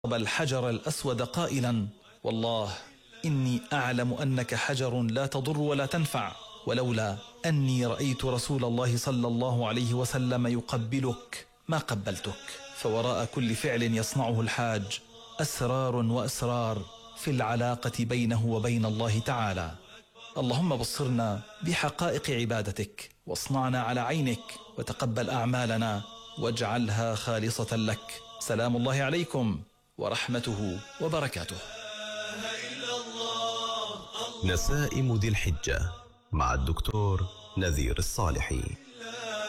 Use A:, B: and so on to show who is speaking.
A: الحجر الأسود قائلا: والله إني أعلم أنك حجر لا تضر ولا تنفع، ولولا أني رأيت رسول الله صلى الله عليه وسلم يقبلك ما قبلتك. فوراء كل فعل يصنعه الحاج أسرار وأسرار في العلاقة بينه وبين الله تعالى. اللهم بصرنا بحقائق عبادتك، واصنعنا على عينك، وتقبل أعمالنا واجعلها خالصة لك. سلام الله عليكم ورحمته وبركاته.
B: نسائم ذي الحجة مع الدكتور نذير الصالحي.